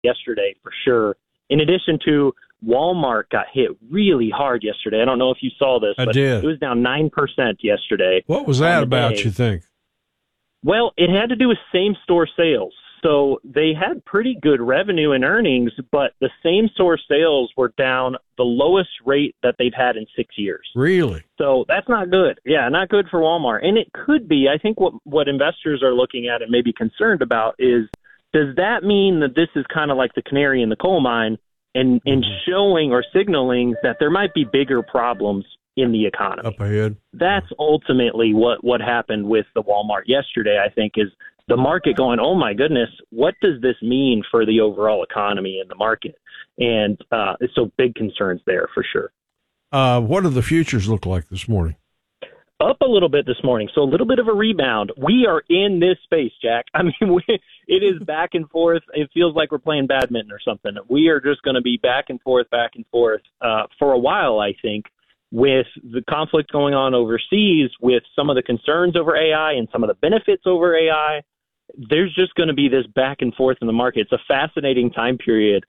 yesterday for sure. In addition to Walmart got hit really hard yesterday. I don't know if you saw this, but it was down 9% yesterday. What was that about, you think? Well, it had to do with same-store sales. So they had pretty good revenue and earnings, but the same-store sales were down the lowest rate that they've had in 6 years. Really? So that's not good. Yeah, not good for Walmart. And it could be, I think what investors are looking at and maybe concerned about is, does that mean that this is kind of like the canary in the coal mine and showing or signaling that there might be bigger problems in the economy? Up ahead. That's ultimately what happened with the Walmart yesterday, I think, is the market going, oh, my goodness, what does this mean for the overall economy and the market? And so big concerns there for sure. What do the futures look like this morning? Up a little bit this morning, so a little bit of a rebound. We are in this space, Jack. I mean, it is back and forth. It feels like we're playing badminton or something. We are just going to be back and forth for a while, I think, with the conflict going on overseas, with some of the concerns over AI and some of the benefits over AI. There's just going to be this back and forth in the market. It's a fascinating time period.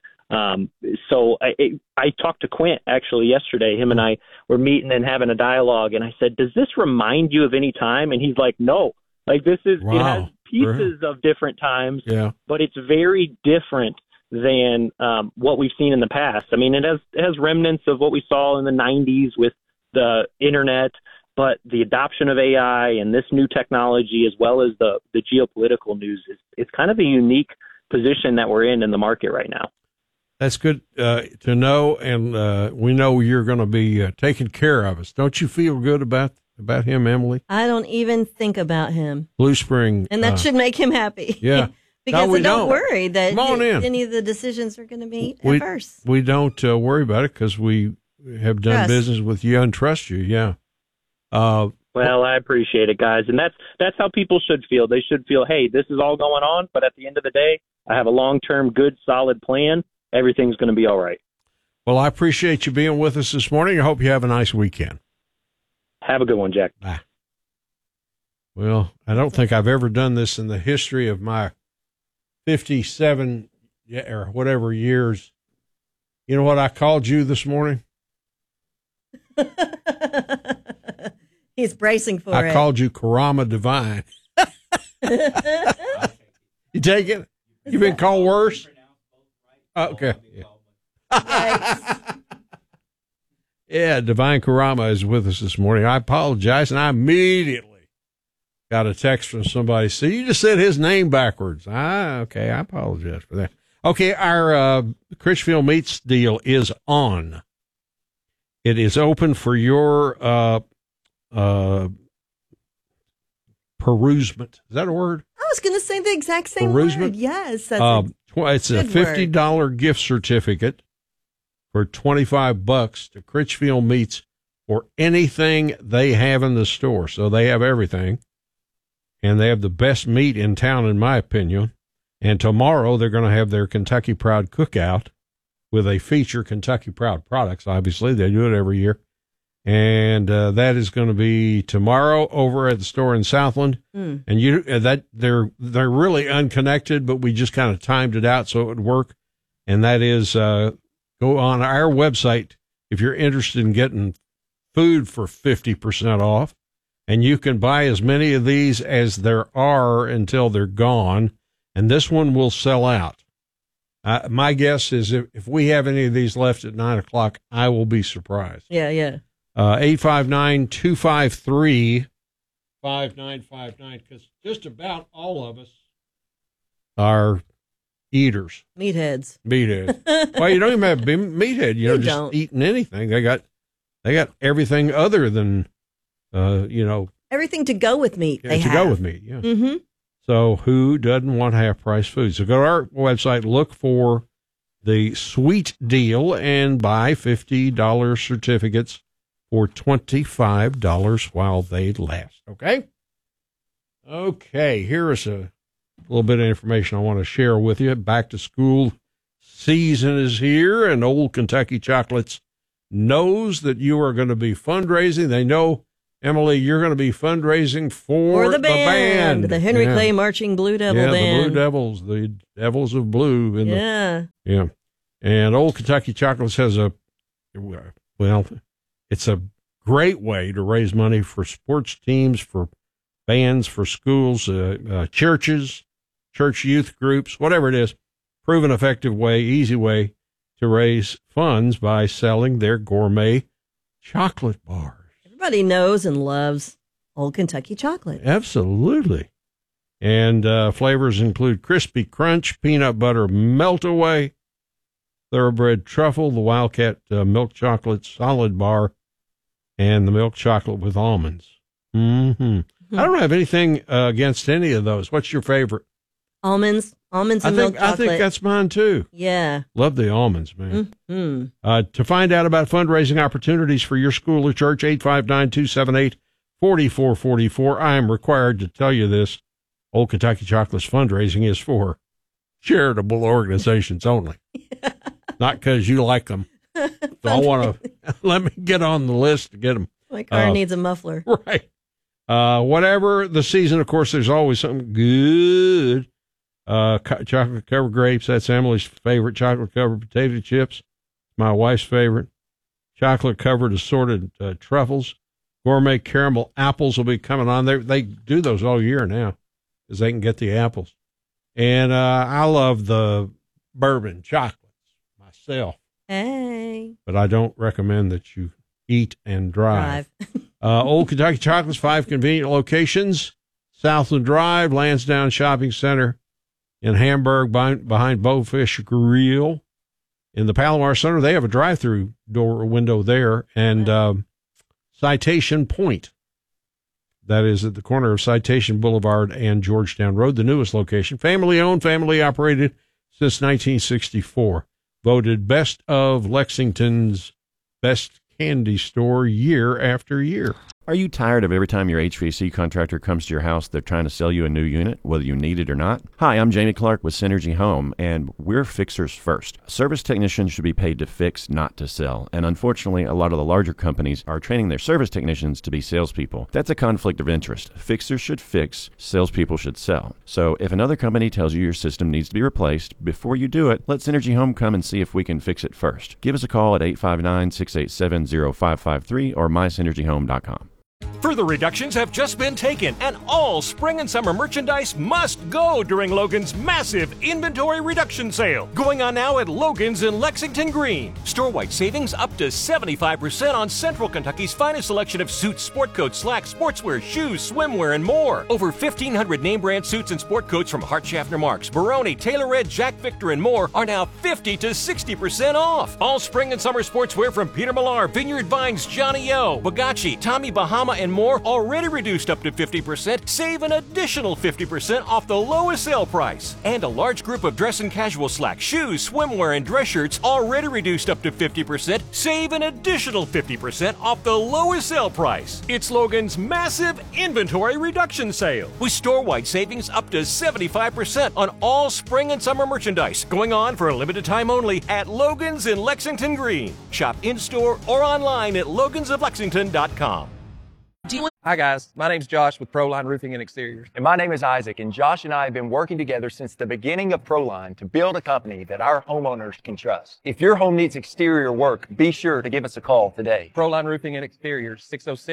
So I talked to Quint actually yesterday. Him and I were meeting and having a dialogue, and I said, does this remind you of any time? And he's like, no. Like, this is, wow. It has pieces of different times, but it's very different than what we've seen in the past. I mean, it has remnants of what we saw in the 90s with the internet, but the adoption of AI and this new technology, as well as the geopolitical news, it's kind of a unique position that we're in the market right now. That's good to know, and we know you're going to be taking care of us. Don't you feel good about him, Emily? I don't even think about him. Blue Spring. And that should make him happy. Yeah. Because no, I don't worry that any of the decisions are going to be adverse. We don't worry about it because we have done business with you and trust you, yeah. Well, I appreciate it, guys. And that's how people should feel. They should feel, hey, this is all going on, but at the end of the day, I have a long-term, good, solid plan. Everything's going to be all right. Well, I appreciate you being with us this morning. I hope you have a nice weekend. Have a good one, Jack. Bye. Well, I don't think I've ever done this in the history of my 57 or whatever years. You know what I called you this morning? He's bracing for it. I called you Karama Divine. You take it? You've been called worse? Okay. Yeah. Yeah, Divine Karama is with us this morning. I apologize, and I immediately got a text from somebody. So you just said his name backwards. Okay, I apologize for that. Okay, our Critchfield Meats deal is on. It is open for your perusement. Is that a word? I was going to say the exact same perusement? word. Yes. It's a $50 gift certificate for $25 to Critchfield Meats for anything they have in the store. So they have everything, and they have the best meat in town, in my opinion. And tomorrow they're going to have their Kentucky Proud Cookout with a feature Kentucky Proud products. Obviously, they do it every year. And that is going to be tomorrow over at the store in Southland. And they're really unconnected, but we just kind of timed it out so it would work. And that is go on our website if you're interested in getting food for 50% off, and you can buy as many of these as there are until they're gone. And this one will sell out. My guess is if we have any of these left at 9:00, I will be surprised. Yeah. 859-253-5959, because just about all of us are eaters. Meatheads. Well, you don't even have to be meathead, just don't. Eating anything. They got everything other than, everything to go with meat. Yeah, go with meat, yeah. Mm-hmm. So who doesn't want half-price food? So go to our website, look for the sweet deal, and buy $50 certificates for $25 while they last. Okay? Okay, here is a little bit of information I want to share with you. Back to school season is here, and Old Kentucky Chocolates knows that you are going to be fundraising. They know Emily, you're going to be fundraising for the band. The Henry Clay Marching Blue Devil Band. Yeah, the Blue Devils, the Devils of Blue. Yeah. And Old Kentucky Chocolates has it's a great way to raise money for sports teams, for bands, for schools, churches, church youth groups, whatever it is. Proven effective way, easy way to raise funds by selling their gourmet chocolate bars. Everybody knows and loves Old Kentucky Chocolate. Absolutely. And flavors include Crispy Crunch, Peanut Butter Melt-Away, Thoroughbred Truffle, the Wildcat Milk Chocolate Solid Bar, and the Milk Chocolate with Almonds. Mm-hmm. I don't have anything against any of those. What's your favorite? Almonds and milk chocolate. I think that's mine, too. Yeah. Love the almonds, man. Mm-hmm. To find out about fundraising opportunities for your school or church, 859-278-4444. I am required to tell you this. Old Kentucky Chocolate's fundraising is for charitable organizations only. Not because you like them. So I want to let me get on the list to get them. My car needs a muffler. Right. Whatever the season, of course, there's always something good. Chocolate covered grapes, that's Emily's favorite. Chocolate covered potato chips, my wife's favorite. Chocolate covered assorted truffles. Gourmet caramel apples will be coming on there. They do those all year now because they can get the apples. And I love the bourbon chocolates myself. Hey. But I don't recommend that you eat and drive. Old Kentucky Chocolates, 5 convenient locations. Southland Drive, Lansdowne Shopping Center in Hamburg, behind Bowfish Grill. In the Palomar Center, they have a drive-through window there. And Citation Point, that is at the corner of Citation Boulevard and Georgetown Road, the newest location. Family-owned, family-operated since 1964. Voted best of Lexington's best candy store year after year. Are you tired of every time your HVAC contractor comes to your house, they're trying to sell you a new unit, whether you need it or not? Hi, I'm Jamie Clark with Synergy Home, and we're fixers first. Service technicians should be paid to fix, not to sell. And unfortunately, a lot of the larger companies are training their service technicians to be salespeople. That's a conflict of interest. Fixers should fix, salespeople should sell. So if another company tells you your system needs to be replaced, before you do it, let Synergy Home come and see if we can fix it first. Give us a call at 859-687-0553 or mysynergyhome.com. Further reductions have just been taken, and all spring and summer merchandise must go during Logan's massive inventory reduction sale. Going on now at Logan's in Lexington Green. Store-wide savings up to 75% on Central Kentucky's finest selection of suits, sport coats, slacks, sportswear, shoes, swimwear, and more. Over 1,500 name-brand suits and sport coats from Hart Schaffner Marks, Baroni, Taylor Red, Jack Victor, and more are now 50 to 60% off. All spring and summer sportswear from Peter Millar, Vineyard Vines, Johnny O, Bugatti, Tommy Bahama, and more already reduced up to 50%. Save an additional 50% off the lowest sale price. And a large group of dress and casual slacks, shoes, swimwear, and dress shirts already reduced up to 50%. Save an additional 50% off the lowest sale price. It's Logan's massive inventory reduction sale with store-wide savings up to 75% on all spring and summer merchandise, going on for a limited time only at Logan's in Lexington Green. Shop in-store or online at logansoflexington.com. Hi guys, my name's Josh with Proline Roofing and Exteriors. And my name is Isaac, and Josh and I have been working together since the beginning of Proline to build a company that our homeowners can trust. If your home needs exterior work, be sure to give us a call today. Proline Roofing and Exteriors,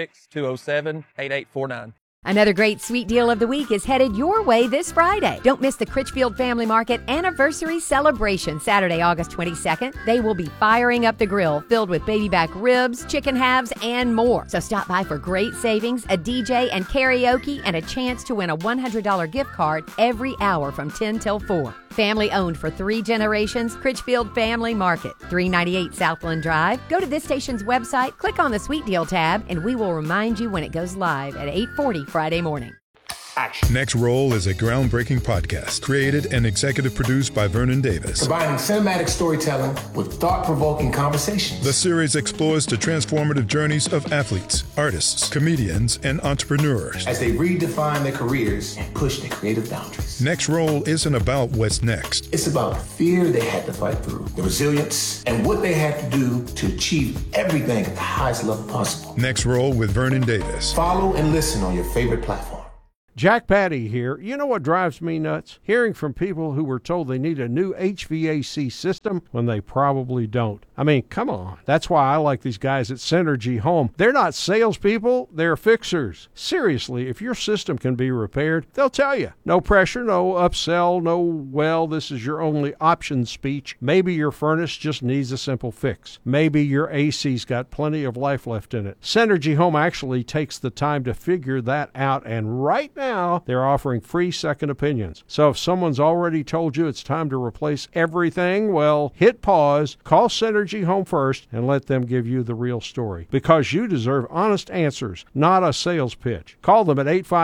606-207-8849. Another great sweet deal of the week is headed your way this Friday. Don't miss the Critchfield Family Market Anniversary Celebration, Saturday, August 22nd. They will be firing up the grill, filled with baby back ribs, chicken halves, and more. So stop by for great savings, a DJ and karaoke, and a chance to win a $100 gift card every hour from 10 till 4. Family owned for 3 generations, Critchfield Family Market, 398 Southland Drive. Go to this station's website, click on the Sweet Deal tab, and we will remind you when it goes live at 8:40 Friday morning. action. Next Roll is a groundbreaking podcast created and executive produced by Vernon Davis. Combining cinematic storytelling with thought-provoking conversations. The series explores the transformative journeys of athletes, artists, comedians, and entrepreneurs as they redefine their careers and push their creative boundaries. Next Roll isn't about what's next. It's about the fear they had to fight through, the resilience, and what they had to do to achieve everything at the highest level possible. Next Roll with Vernon Davis. Follow and listen on your favorite platform. Jack Patty here. You know what drives me nuts? Hearing from people who were told they need a new HVAC system when they probably don't. I mean, come on. That's why I like these guys at Synergy Home. They're not salespeople, they're fixers. Seriously, if your system can be repaired, they'll tell you. No pressure, no upsell, no, well, this is your only option speech. Maybe your furnace just needs a simple fix. Maybe your AC's got plenty of life left in it. Synergy Home actually takes the time to figure that out, and right now, they're offering free second opinions. So if someone's already told you it's time to replace everything, well, hit pause, call Synergy Home first, and let them give you the real story. Because you deserve honest answers, not a sales pitch. Call them at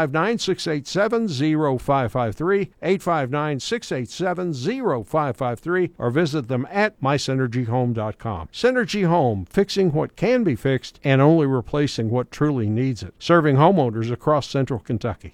859-687-0553, 859-687-0553, or visit them at mysynergyhome.com. Synergy Home, fixing what can be fixed and only replacing what truly needs it. Serving homeowners across central Kentucky.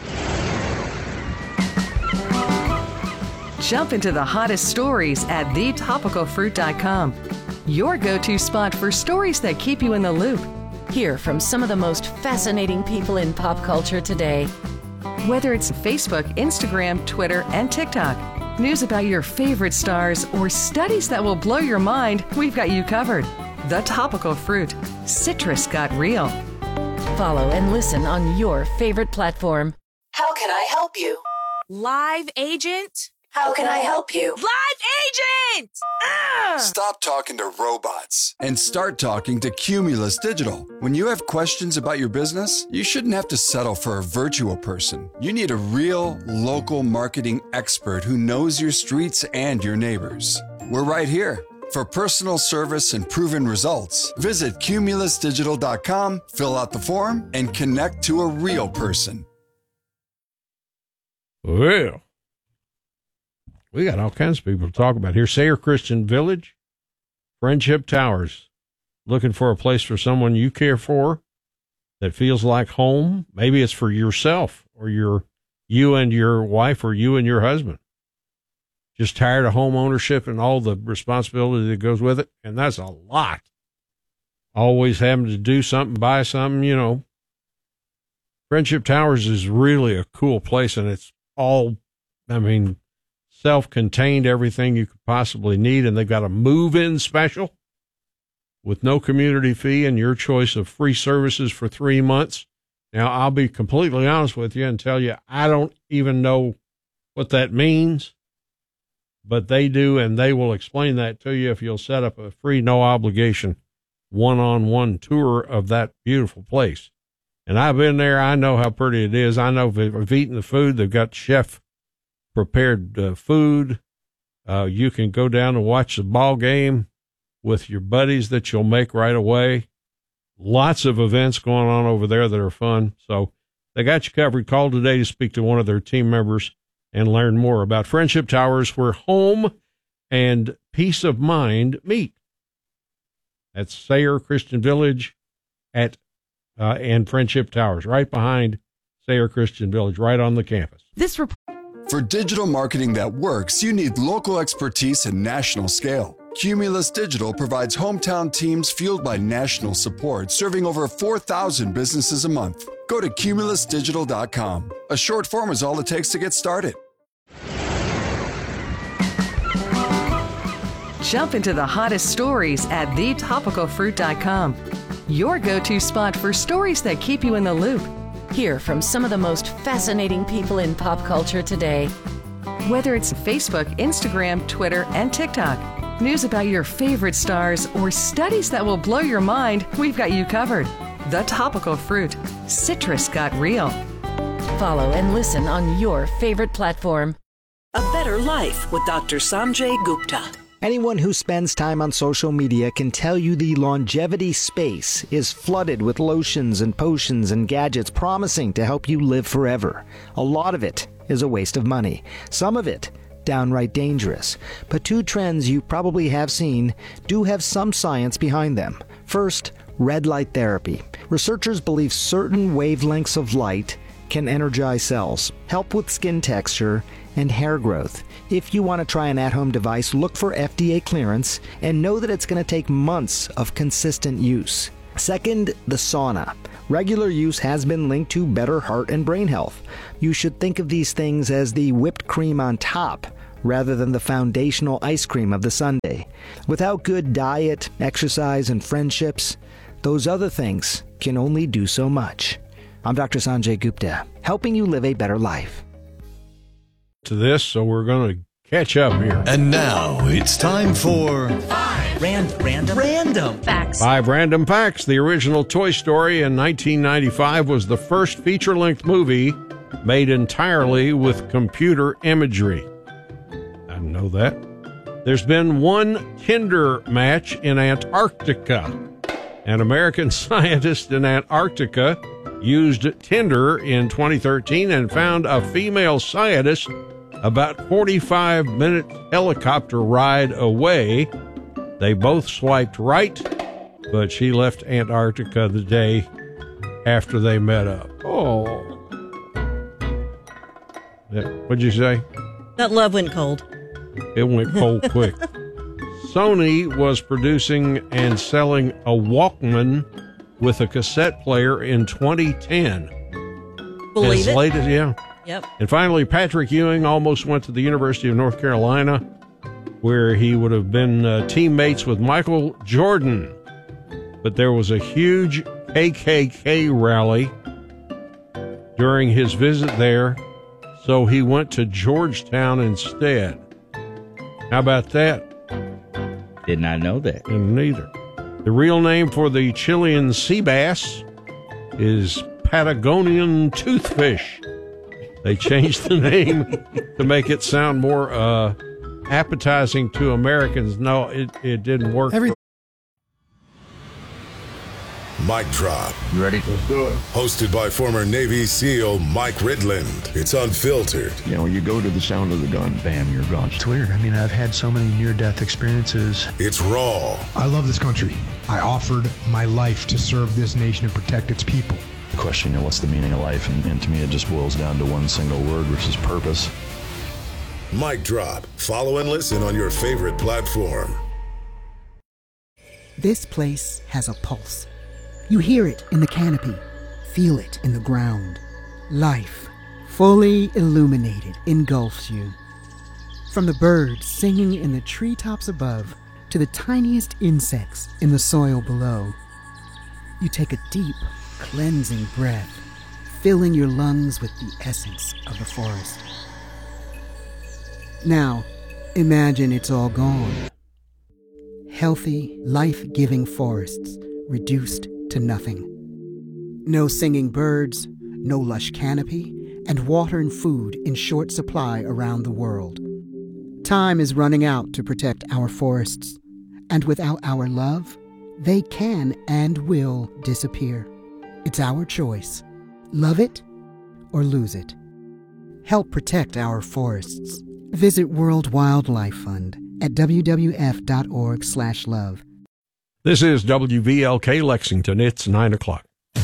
Jump into the hottest stories at thetopicalfruit.com. Your go-to spot for stories that keep you in the loop. Hear from some of the most fascinating people in pop culture today. Whether it's Facebook, Instagram, Twitter, and TikTok, news about your favorite stars, or studies that will blow your mind, we've got you covered. The Topical Fruit. Citrus got real. Follow and listen on your favorite platform. How can I help you? Live agent? How can I help you? Live agent! Stop talking to robots and start talking to Cumulus Digital. When you have questions about your business, you shouldn't have to settle for a virtual person. You need a real, local marketing expert who knows your streets and your neighbors. We're right here. For personal service and proven results, visit cumulusdigital.com, fill out the form, and connect to a real person. Well, we got all kinds of people to talk about here. Sayre Christian Village, Friendship Towers. Looking for a place for someone you care for that feels like home? Maybe it's for yourself or you and your wife or you and your husband. Just tired of home ownership and all the responsibility that goes with it. And that's a lot. Always having to do something, buy something, you know. Friendship Towers is really a cool place, and it's all, self-contained, everything you could possibly need. And they've got a move-in special with no community fee and your choice of free services for 3 months. Now, I'll be completely honest with you and tell you, I don't even know what that means. But they do, and they will explain that to you if you'll set up a free, no-obligation, one-on-one tour of that beautiful place. And I've been there. I know how pretty it is. I know I've eaten the food. They've got chef-prepared food. You can go down and watch the ball game with your buddies that you'll make right away. Lots of events going on over there that are fun. So they got you covered. Call today to speak to one of their team members and learn more about Friendship Towers, where home and peace of mind meet. That's Sayre Christian Village and Friendship Towers, right behind Sayre Christian Village, right on the campus. For digital marketing that works, you need local expertise and national scale. Cumulus Digital provides hometown teams fueled by national support, serving over 4,000 businesses a month. Go to cumulusdigital.com. A short form is all it takes to get started. Jump into the hottest stories at thetopicalfruit.com. Your go-to spot for stories that keep you in the loop. Hear from some of the most fascinating people in pop culture today. Whether it's Facebook, Instagram, Twitter, and TikTok, news about your favorite stars, or studies that will blow your mind, we've got you covered. The Topical Fruit. Citrus got real. Follow and listen on your favorite platform. A Better Life with Dr. Sanjay Gupta. Anyone who spends time on social media can tell you the longevity space is flooded with lotions and potions and gadgets promising to help you live forever. A lot of it is a waste of money. Some of it downright dangerous. But two trends you probably have seen do have some science behind them. First, red light therapy. Researchers believe certain wavelengths of light can energize cells, help with skin texture, and hair growth. If you want to try an at-home device, look for FDA clearance and know that it's going to take months of consistent use. Second, the sauna. Regular use has been linked to better heart and brain health. You should think of these things as the whipped cream on top, rather than the foundational ice cream of the sundae. Without good diet, exercise, and friendships, those other things can only do so much. I'm Dr. Sanjay Gupta, helping you live a better life. To this, so we're going to catch up here. And now it's time for Random facts. 5 random facts. The original Toy Story in 1995 was the first feature-length movie made entirely with computer imagery. I didn't know that. There's been one Tinder match in Antarctica. An American scientist in Antarctica used Tinder in 2013 and found a female scientist about 45-minute helicopter ride away. They both swiped right, but she left Antarctica the day after they met up. Oh. Yeah, what'd you say? That love went cold. It went cold quick. Sony was producing and selling a Walkman with a cassette player in 2010. Believe it? Late as, yeah. Yep. And finally, Patrick Ewing almost went to the University of North Carolina, where he would have been teammates with Michael Jordan. But there was a huge KKK rally during his visit there, so he went to Georgetown instead. How about that? Did not know that. And neither. The real name for the Chilean sea bass is Patagonian toothfish. They changed the name to make it sound more appetizing to Americans. No, it didn't work. Mic Drop. You ready? Let's do it. Hosted by former Navy SEAL Mike Ridland. It's unfiltered. You know, you go to the sound of the gun, bam, you're gone. It's weird. I mean, I've had so many near-death experiences. It's raw. I love this country. I offered my life to serve this nation and protect its people. The question, you know, what's the meaning of life? And to me, it just boils down to one single word, which is purpose. Mic Drop. Follow and listen on your favorite platform. This place has a pulse. You hear it in the canopy, feel it in the ground. Life, fully illuminated, engulfs you. From the birds singing in the treetops above to the tiniest insects in the soil below. You take a deep, cleansing breath, filling your lungs with the essence of the forest. Now, imagine it's all gone. Healthy, life-giving forests reduced to nothing. No singing birds, no lush canopy, and water and food in short supply around the world. Time is running out to protect our forests, and without our love, they can and will disappear. It's our choice. Love it or lose it. Help protect our forests. Visit World Wildlife Fund at wwf.org/love. This is WVLK Lexington. It's 9 o'clock.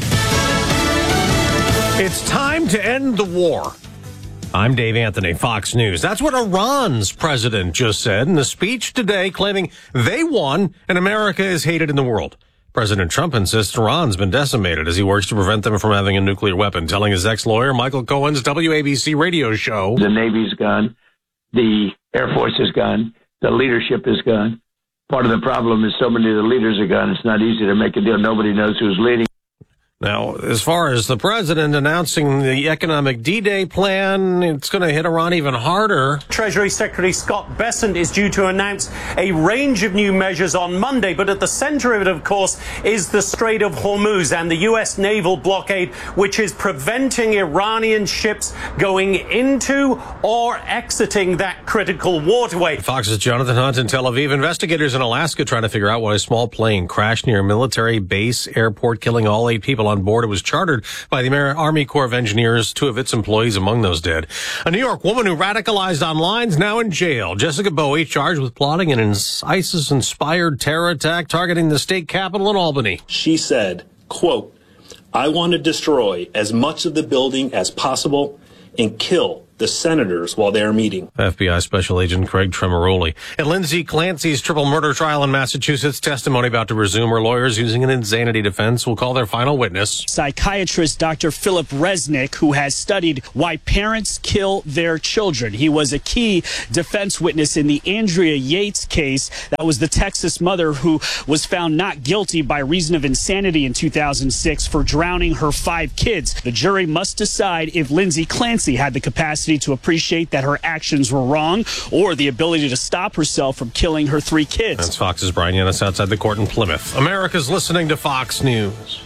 It's time to end the war. I'm Dave Anthony, Fox News. That's what Iran's president just said in a speech today, claiming they won and America is hated in the world. President Trump insists Iran's been decimated as he works to prevent them from having a nuclear weapon, telling his ex-lawyer Michael Cohen's WABC radio show. The Navy's gone. The Air Force is gone. The leadership is gone. Part of the problem is so many of the leaders are gone. It's not easy to make a deal. Nobody knows who's leading. Now, as far as the president announcing the economic D-Day plan, it's going to hit Iran even harder. Treasury Secretary Scott Bessent is due to announce a range of new measures on Monday, but at the center of it, of course, is the Strait of Hormuz and the U.S. naval blockade, which is preventing Iranian ships going into or exiting that critical waterway. Fox's Jonathan Hunt in Tel Aviv. Investigators in Alaska trying to figure out why a small plane crashed near a military base airport, killing all 8 people on board. It was chartered by the Army Corps of Engineers, 2 of its employees among those dead. A New York woman who radicalized online is now in jail. Jessica Bowie charged with plotting an ISIS-inspired terror attack targeting the state capitol in Albany. She said, quote, "I want to destroy as much of the building as possible and kill the senators while they are meeting." FBI Special Agent Craig Tremaroli. At Lindsay Clancy's triple murder trial in Massachusetts, testimony about to resume. Her lawyers, using an insanity defense, will call their final witness. Psychiatrist Dr. Philip Resnick, who has studied why parents kill their children. He was a key defense witness in the Andrea Yates case. That was the Texas mother who was found not guilty by reason of insanity in 2006 for drowning her 5 kids. The jury must decide if Lindsay Clancy had the capacity to appreciate that her actions were wrong or the ability to stop herself from killing her 3 kids. That's Fox's Brian Yanis outside the court in Plymouth. America's listening to Fox News.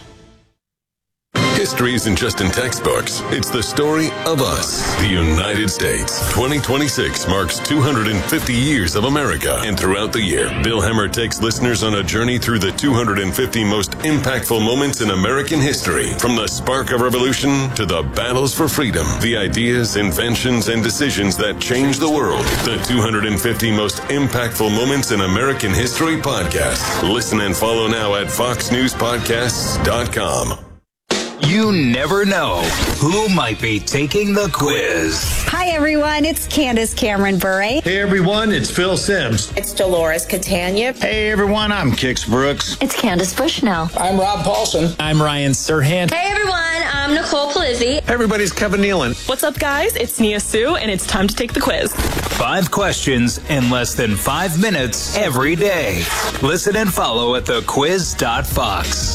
History isn't just in textbooks. It's the story of us, the United States. 2026 marks 250 years of America. And throughout the year, Bill Hemmer takes listeners on a journey through the 250 most impactful moments in American history. From the spark of revolution to the battles for freedom, the ideas, inventions, and decisions that changed the world. The 250 most impactful moments in American history podcast. Listen and follow now at foxnewspodcasts.com. You never know who might be taking the quiz. Hi, everyone. It's Candace Cameron Bure. Hey, everyone. It's Phil Sims. It's Dolores Catania. Hey, everyone. I'm Kix Brooks. It's Candace Bushnell. I'm Rob Paulson. I'm Ryan Serhant. Hey, everyone. I'm Nicole Palizzi. Everybody's Kevin Nealon. What's up, guys? It's Nia Sue, and it's time to take the quiz. 5 questions in less than 5 minutes every day. Listen and follow at thequiz.fox.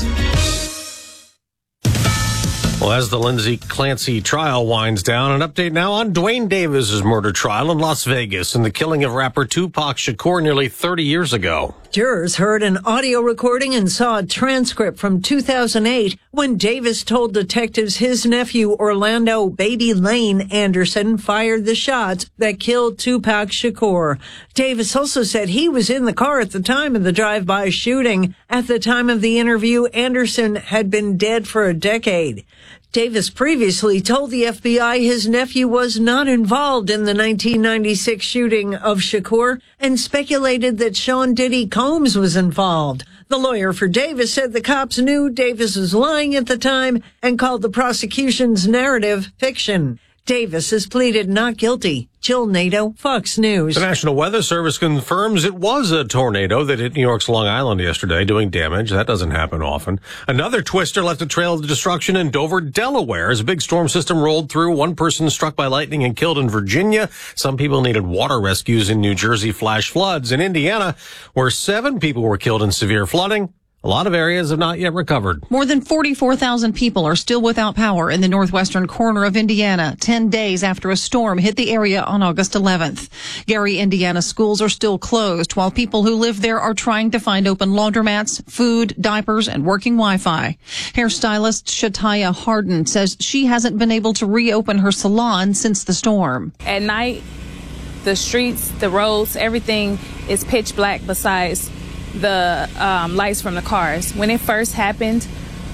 Well, as the Lindsay Clancy trial winds down, an update now on Dwayne Davis's murder trial in Las Vegas and the killing of rapper Tupac Shakur nearly 30 years ago. Jurors heard an audio recording and saw a transcript from 2008 when Davis told detectives his nephew Orlando Baby Lane Anderson fired the shots that killed Tupac Shakur. Davis also said he was in the car at the time of the drive-by shooting. At the time of the interview, Anderson had been dead for a decade. Davis previously told the FBI his nephew was not involved in the 1996 shooting of Shakur and speculated that Sean Diddy Combs was involved. The lawyer for Davis said the cops knew Davis was lying at the time and called the prosecution's narrative fiction. Davis has pleaded not guilty. Jill Nato, Fox News. The National Weather Service confirms it was a tornado that hit New York's Long Island yesterday, doing damage. That doesn't happen often. Another twister left a trail of destruction in Dover, Delaware, as a big storm system rolled through. One person struck by lightning and killed in Virginia. Some people needed water rescues in New Jersey. Flash floods in Indiana, where 7 people were killed in severe flooding. A lot of areas have not yet recovered. More than 44,000 people are still without power in the northwestern corner of Indiana, 10 days after a storm hit the area on August 11th. Gary, Indiana schools are still closed, while people who live there are trying to find open laundromats, food, diapers, and working Wi-Fi. Hairstylist Shataya Harden says she hasn't been able to reopen her salon since the storm. At night, the streets, the roads, everything is pitch black besides the lights from the cars. When it first happened,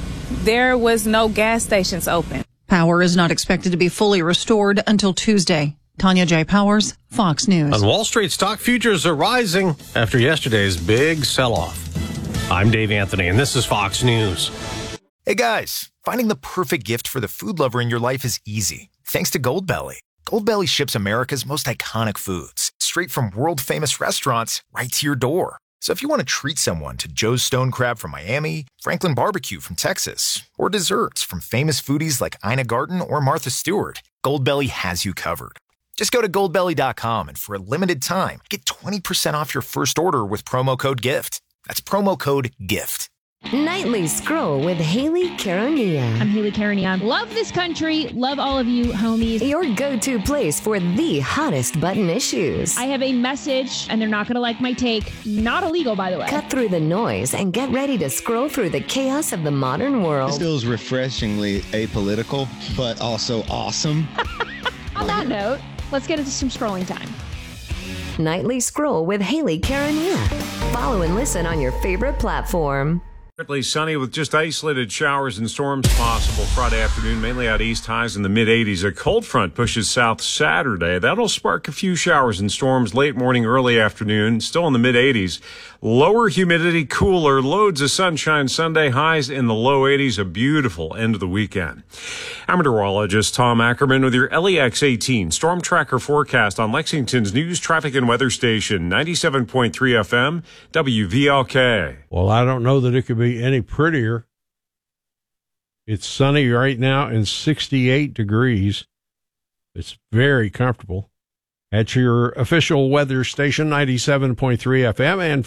there was no gas stations open. Power is not expected to be fully restored until Tuesday. Tanya J. Powers, Fox News. On Wall Street, stock futures are rising after yesterday's big sell-off. I'm Dave Anthony, and this is Fox News. Hey guys, finding the perfect gift for the food lover in your life is easy, thanks to Goldbelly. Goldbelly ships America's most iconic foods, straight from world-famous restaurants right to your door. So if you want to treat someone to Joe's Stone Crab from Miami, Franklin Barbecue from Texas, or desserts from famous foodies like Ina Garten or Martha Stewart, Goldbelly has you covered. Just go to goldbelly.com and for a limited time, get 20% off your first order with promo code GIFT. That's promo code GIFT. Nightly Scroll with Haley Caronia. I'm Haley Caronia. Love this country. Love all of you, homies. Your go-to place for the hottest button issues. I have a message, and they're not going to like my take. Not illegal, by the way. Cut through the noise and get ready to scroll through the chaos of the modern world. This feels refreshingly apolitical, but also awesome. On that note, let's get into some scrolling time. Nightly Scroll with Haley Caronia. Follow and listen on your favorite platform. Partly sunny with just isolated showers and storms possible Friday afternoon, mainly out east, highs in the mid-80s. A cold front pushes south Saturday. That'll spark a few showers and storms late morning, early afternoon, still in the mid-80s. Lower humidity, cooler, loads of sunshine Sunday, highs in the low 80s, a beautiful end of the weekend. I'm meteorologist Tom Ackerman with your LEX 18 Storm Tracker forecast on Lexington's news, traffic, and weather station, 97.3 FM, WVLK. Well, I don't know that it could be any prettier. It's sunny right now and 68 degrees. It's very comfortable. At your official weather station, 97.3 FM and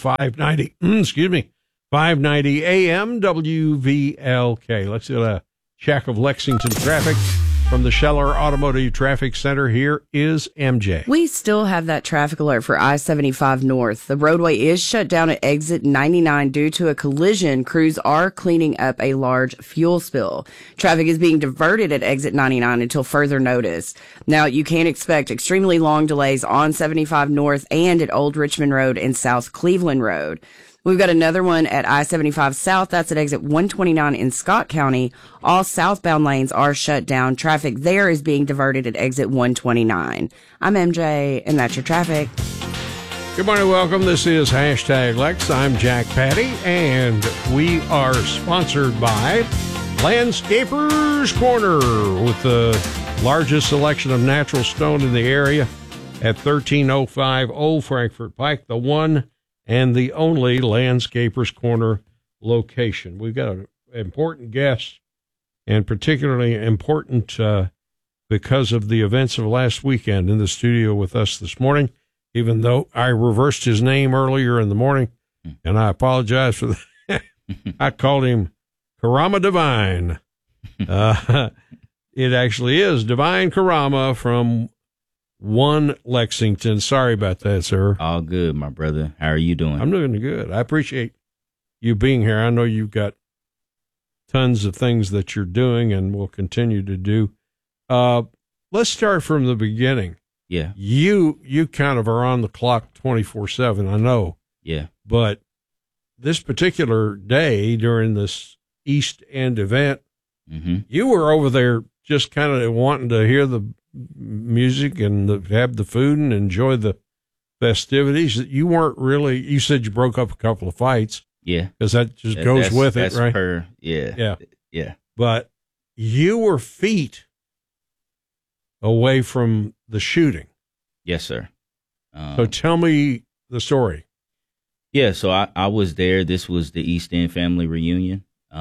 590 AM WVLK. Let's get a check of Lexington traffic. From the Scheller Automotive Traffic Center, here is MJ. We still have that traffic alert for I-75 North. The roadway is shut down at exit 99 due to a collision. Crews are cleaning up a large fuel spill. Traffic is being diverted at exit 99 until further notice. Now, you can expect extremely long delays on 75 North and at Old Richmond Road and South Cleveland Road. We've got another one at I-75 South. That's at exit 129 in Scott County. All southbound lanes are shut down. Traffic there is being diverted at exit 129. I'm MJ, and that's your traffic. Good morning, welcome. This is Hashtag Lex. I'm Jack Patty, and we are sponsored by Landscapers Corner with the largest selection of natural stone in the area at 1305 Old Frankfort Pike, the one and the only Landscapers Corner location. We've got an important guest, and particularly important because of the events of last weekend, in the studio with us this morning, even though I reversed his name earlier in the morning, and I apologize for that. I called him Karama Divine. It actually is Divine Karama from One Lexington. Sorry about that, sir. All good, my brother. How are you doing? I'm doing good. I appreciate you being here. I know you've got tons of things that you're doing and will continue to do. Let's start from the beginning. Yeah. You kind of are on the clock 24/7, I know. Yeah. But this particular day during this East End event, you were over there just kind of wanting to hear the music and have the food and enjoy the festivities. You weren't really, you said you broke up a couple of fights. Yeah. Because that just goes with it, right? Yeah. But you were feet away from the shooting. Yes, sir. So tell me the story. Yeah, so I was there. This was the East End family reunion.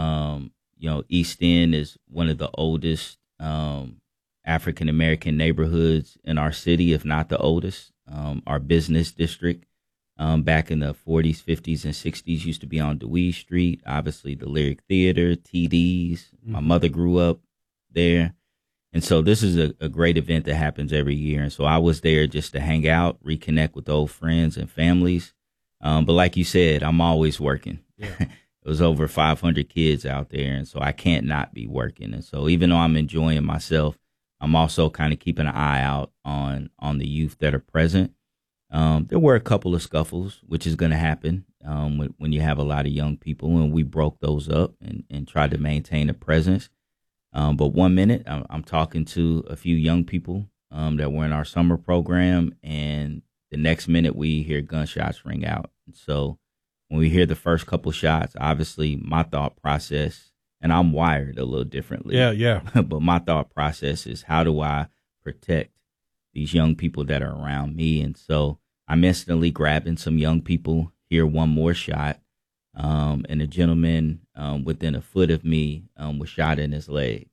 East End is one of the oldest African-American neighborhoods in our city, if not the oldest. Our business district back in the 40s, 50s, and 60s used to be on Dewey Street. Obviously, the Lyric Theater, TD's. My mother grew up there. And so this is a great event that happens every year. And so I was there just to hang out, reconnect with old friends and families. But like you said, I'm always working. Yeah. It was over 500 kids out there, and so I can't not be working. And so even though I'm enjoying myself, I'm also kind of keeping an eye out on the youth that are present. There were a couple of scuffles, which is going to happen when you have a lot of young people, and we broke those up and tried to maintain a presence. But 1 minute, I'm talking to a few young people that were in our summer program, and the next minute we hear gunshots ring out. And so when we hear the first couple shots, obviously my thought process, and I'm wired a little differently. Yeah. But my thought process is, how do I protect these young people that are around me? And so I'm instantly grabbing some young people, hear one more shot, and a gentleman within a foot of me was shot in his leg.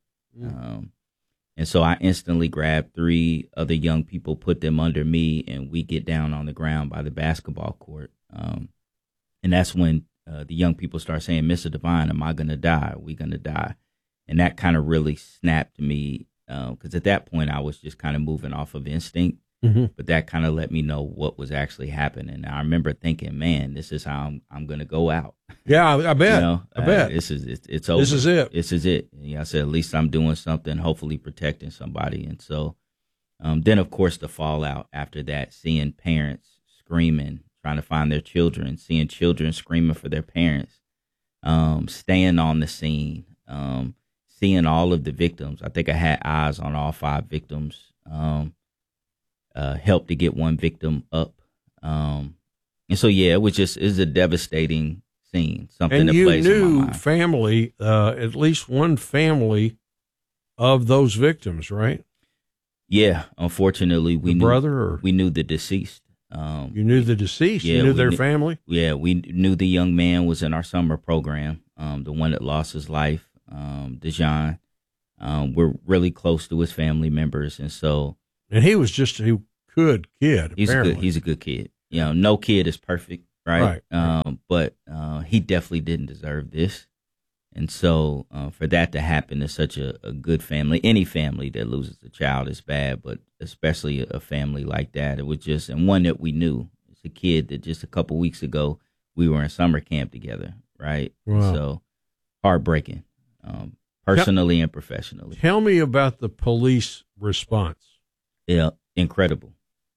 And so I instantly grabbed 3 other young people, put them under me, and we get down on the ground by the basketball court. And that's when the young people start saying, Mr. Divine, am I going to die? Are we going to die? And that kind of really snapped me because at that point I was just kind of moving off of instinct. Mm-hmm. But that kind of let me know what was actually happening. And I remember thinking, man, this is how I'm going to go out. Yeah, I bet. I bet. It's over. This is it. This is it. And I said, at least I'm doing something, hopefully protecting somebody. And so then, of course, the fallout after that, seeing parents screaming, trying to find their children, seeing children screaming for their parents, staying on the scene, seeing all of the victims. I think I had eyes on all 5 victims. Helped to get one victim up. And so, yeah, it was a devastating scene. Something and that you plays in my knew mind. family, at least one family of those victims, right? Yeah, unfortunately, we knew the deceased. You knew the deceased? Yeah, you knew their family? Yeah, we knew the young man was in our summer program, the one that lost his life, Dejan. We're really close to his family members, and so... And he was just a good kid. He's a good kid. You know, no kid is perfect, right? But he definitely didn't deserve this. And so for that to happen to such a good family, any family that loses a child is bad, but especially a family like that, it was just, and one that we knew. It's a kid that just a couple weeks ago we were in summer camp together, right? Wow. So heartbreaking, personally and professionally. Tell me about the police response. Yeah, incredible.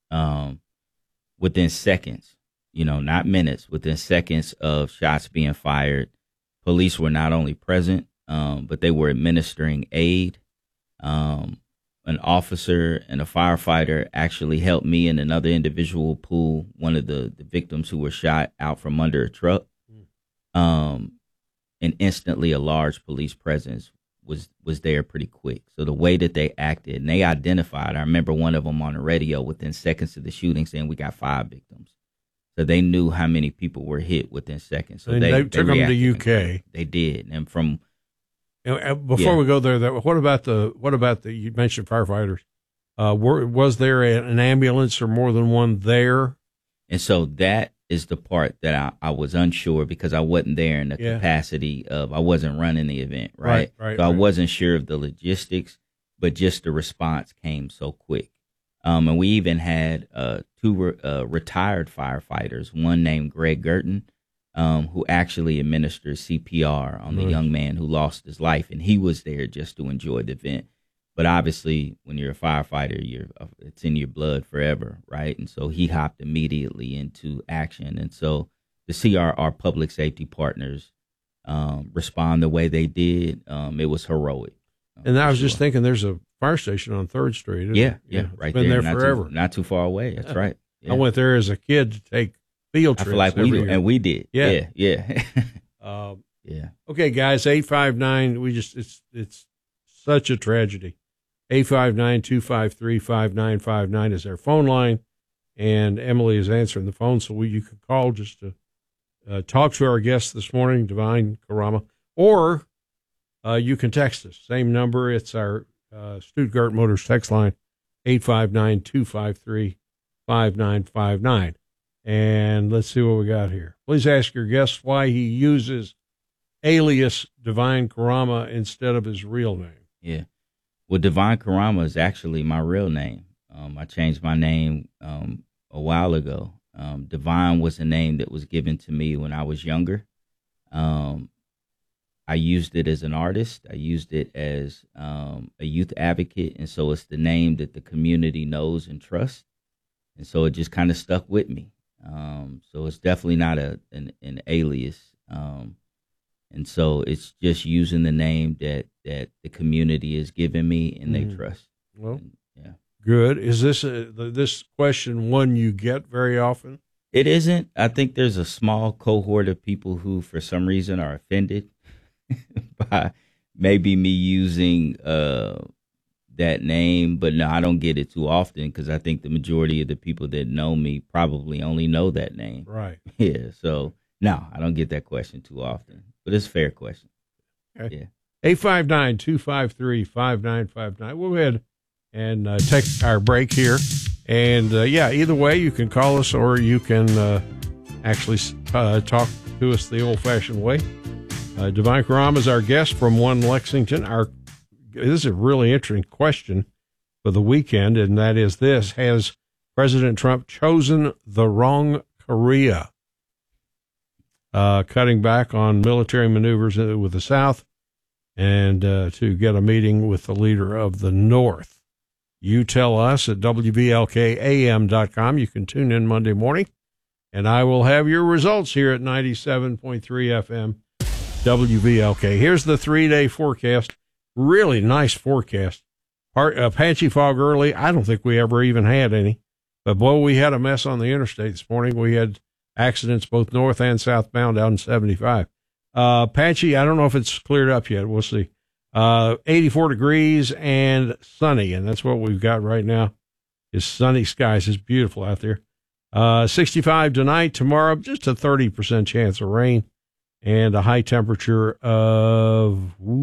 Within seconds, not minutes, within seconds of shots being fired, police were not only present, but they were administering aid. An officer and a firefighter actually helped me and another individual pull one of the victims who were shot out from under a truck. And instantly a large police presence was there pretty quick. So the way that they acted, and they identified, I remember one of them on the radio within seconds of the shooting saying we got 5 victims. So they knew how many people were hit within seconds. So they took them to UK. They did. And from before we go there, what about the you mentioned firefighters? Was there an ambulance or more than one there? And so that is the part that I was unsure because I wasn't there in the capacity of, I wasn't running the event, right? So I wasn't sure of the logistics, but just the response came so quick. And we even had 2 retired firefighters, one named Greg Gerton, who actually administered CPR on the young man who lost his life. And he was there just to enjoy the event. But obviously, when you're a firefighter, it's in your blood forever, right? And so he hopped immediately into action. And so to see our public safety partners respond the way they did, it was heroic. And I was just thinking, there's a fire station on 3rd Street. Yeah, It's right been there not forever. Not too far away. That's right. Yeah. I went there as a kid to take field trips. I feel like we did, and we did. Yeah. Yeah. Okay, guys, 859. It's such a tragedy. 859-253-5959 is our phone line, and Emily is answering the phone, so you can call just to talk to our guest this morning, Divine Karama, or you can text us. Same number. It's our Stuttgart Motors text line, 859-253-5959. And let's see what we got here. Please ask your guest why he uses alias Divine Karama instead of his real name. Yeah. Well, Divine Karama is actually my real name. I changed my name a while ago. Divine was a name that was given to me when I was younger. I used it as an artist. I used it as a youth advocate. And so it's the name that the community knows and trusts. And so it just kind of stuck with me. So it's definitely not an alias. And so it's just using the name that the community has given me and they trust. Well, good. Is this question one you get very often? It isn't. I think there's a small cohort of people who, for some reason, are offended by maybe me using that name. But no, I don't get it too often because I think the majority of the people that know me probably only know that name. Right. Yeah. So no, I don't get that question too often. But it's a fair question. Okay. Yeah. 859-253-5959. We'll go ahead and take our break here. And, either way, you can call us or you can actually talk to us the old-fashioned way. Divine Karam is our guest from One Lexington. This is a really interesting question for the weekend, and that is this: has President Trump chosen the wrong Korea? Cutting back on military maneuvers with the South and to get a meeting with the leader of the North. You tell us at WVLKAM.com. You can tune in Monday morning, and I will have your results here at 97.3 FM WVLK. Here's the 3-day forecast. Really nice forecast. Patchy fog early. I don't think we ever even had any. But, boy, we had a mess on the interstate this morning. We had accidents both north and southbound out in 75. Patchy, I don't know if it's cleared up yet. We'll see. 84 degrees and sunny, and that's what we've got right now is sunny skies. It's beautiful out there. 65 tonight. Tomorrow, just a 30% chance of rain. And a high temperature of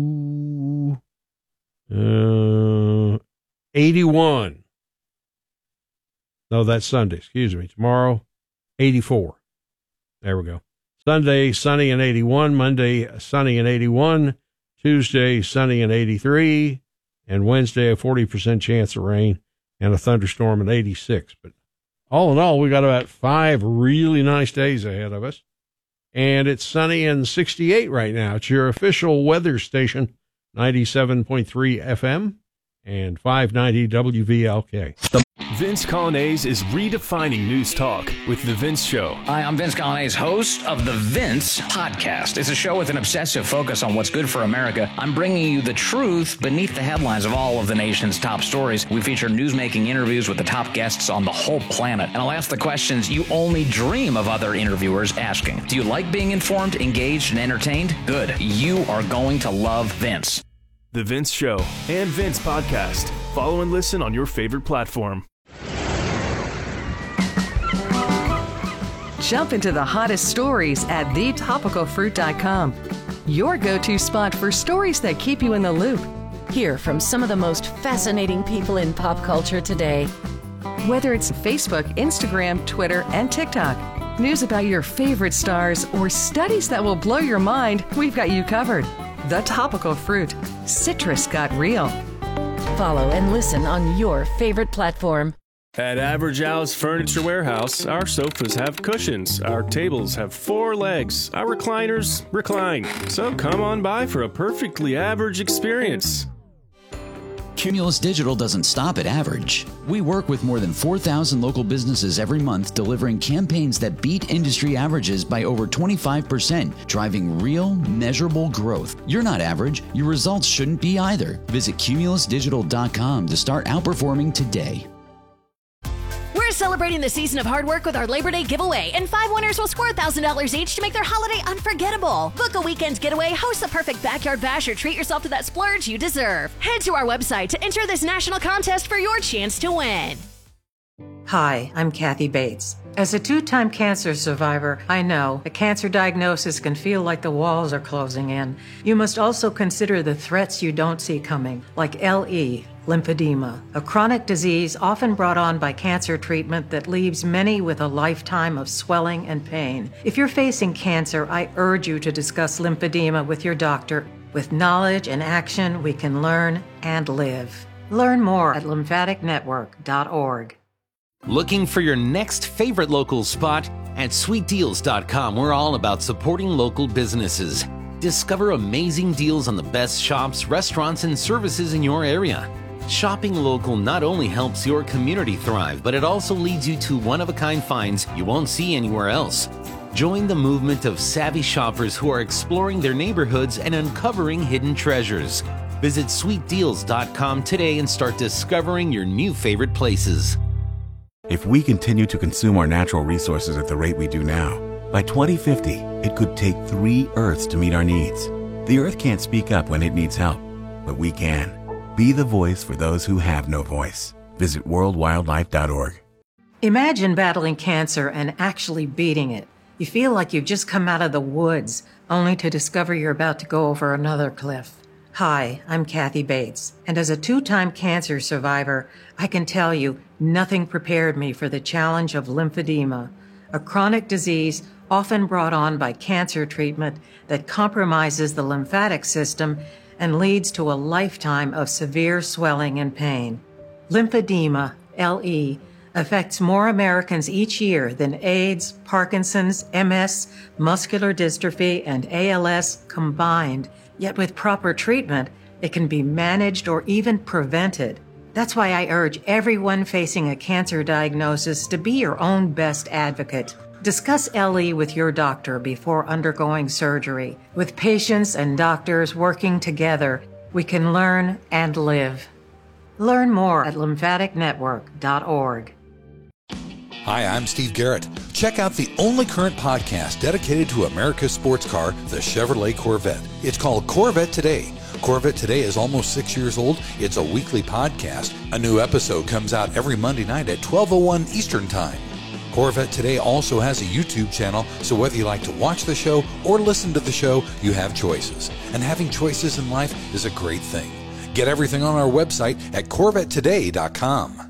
81. No, that's Sunday. Excuse me. Tomorrow, 84. There we go. Sunday, sunny and 81. Monday, sunny and 81. Tuesday, sunny and 83. And Wednesday, a 40% chance of rain and a thunderstorm at 86. But all in all, we got about 5 really nice days ahead of us. And it's sunny and 68 right now. It's your official weather station, 97.3 FM and 590 WVLK. Vince Colonnese is redefining news talk with The Vince Show. Hi, I'm Vince Colonnese, host of The Vince Podcast. It's a show with an obsessive focus on what's good for America. I'm bringing you the truth beneath the headlines of all of the nation's top stories. We feature newsmaking interviews with the top guests on the whole planet. And I'll ask the questions you only dream of other interviewers asking. Do you like being informed, engaged, and entertained? Good. You are going to love Vince. The Vince Show and Vince Podcast. Follow and listen on your favorite platform. Jump into the hottest stories at thetopicalfruit.com. Your go-to spot for stories that keep you in the loop. Hear from some of the most fascinating people in pop culture today. Whether it's Facebook, Instagram, Twitter, and TikTok, news about your favorite stars, or studies that will blow your mind, we've got you covered. The Topical Fruit. Citrus got real. Follow and listen on your favorite platform. At Average Al's Furniture Warehouse, our sofas have cushions, our tables have 4 legs, our recliners recline. So come on by for a perfectly average experience. Cumulus Digital doesn't stop at average. We work with more than 4,000 local businesses every month, delivering campaigns that beat industry averages by over 25%, driving real, measurable growth. You're not average. Your results shouldn't be either. Visit cumulusdigital.com to start outperforming today. We're celebrating the season of hard work with our Labor Day giveaway, and 5 winners will score $1,000 each to make their holiday unforgettable. Book a weekend getaway, host the perfect backyard bash, or treat yourself to that splurge you deserve. Head to our website to enter this national contest for your chance to win. Hi, I'm Kathy Bates. As a 2-time cancer survivor, I know a cancer diagnosis can feel like the walls are closing in. You must also consider the threats you don't see coming, like LE, lymphedema, a chronic disease often brought on by cancer treatment that leaves many with a lifetime of swelling and pain. If you're facing cancer, I urge you to discuss lymphedema with your doctor. With knowledge and action, we can learn and live. Learn more at lymphaticnetwork.org. Looking for your next favorite local spot? At sweetdeals.com, we're all about supporting local businesses. Discover amazing deals on the best shops, restaurants, and services in your area. Shopping local not only helps your community thrive, but it also leads you to one-of-a-kind finds you won't see anywhere else. Join the movement of savvy shoppers who are exploring their neighborhoods and uncovering hidden treasures. Visit sweetdeals.com today and start discovering your new favorite places. If we continue to consume our natural resources at the rate we do now, by 2050, it could take 3 Earths to meet our needs. The Earth can't speak up when it needs help, but we can. Be the voice for those who have no voice. Visit worldwildlife.org. Imagine battling cancer and actually beating it. You feel like you've just come out of the woods, only to discover you're about to go over another cliff. Hi, I'm Kathy Bates, and as a 2-time cancer survivor, I can tell you nothing prepared me for the challenge of lymphedema, a chronic disease often brought on by cancer treatment that compromises the lymphatic system and leads to a lifetime of severe swelling and pain. Lymphedema, LE, affects more Americans each year than AIDS, Parkinson's, MS, muscular dystrophy, and ALS combined. Yet with proper treatment, it can be managed or even prevented. That's why I urge everyone facing a cancer diagnosis to be your own best advocate. Discuss LE with your doctor before undergoing surgery. With patients and doctors working together, we can learn and live. Learn more at lymphaticnetwork.org. Hi, I'm Steve Garrett. Check out the only current podcast dedicated to America's sports car, the Chevrolet Corvette. It's called Corvette Today. Corvette Today is almost 6 years old. It's a weekly podcast. A new episode comes out every Monday night at 12:01 Eastern Time. Corvette Today also has a YouTube channel, so whether you like to watch the show or listen to the show, you have choices. And having choices in life is a great thing. Get everything on our website at CorvetteToday.com.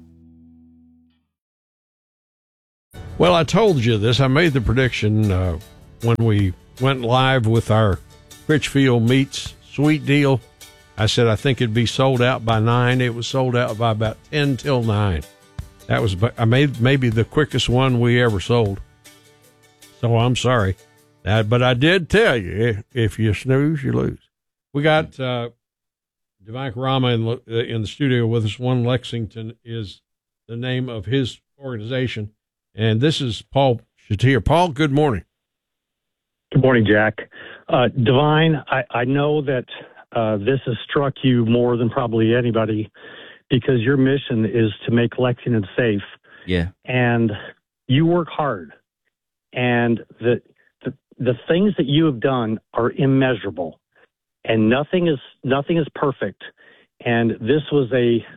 Well, I told you this. I made the prediction when we went live with our Critchfield Meats Sweet Deal. I said I think it'd be sold out by 9. It was sold out by about 10 till 9. That was I made maybe the quickest one we ever sold. So I'm sorry, but I did tell you if you snooze, you lose. We got Divine Karama in the studio with us. One Lexington is the name of his organization. And this is Paul Shatir. Paul, good morning. Good morning, Jack. Divine, I know that this has struck you more than probably anybody because your mission is to make Lexington safe. Yeah. And you work hard. And the things that you have done are immeasurable. And nothing is perfect. And this was a